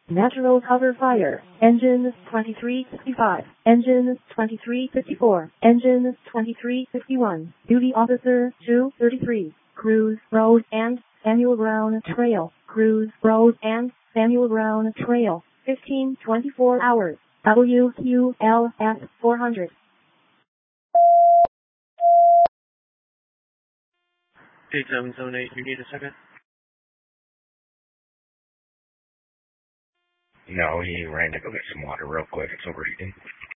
Natural cover fire. Engine 2355. Engine 2354. Engine 2351. Duty officer 233. Cruise, road, and Samuel Brown Trail. Cruise, road, and Samuel Brown Trail. 1524 hours. WQLS 400. 8778, you need a second? No, he ran to go get some water real quick. It's overheating.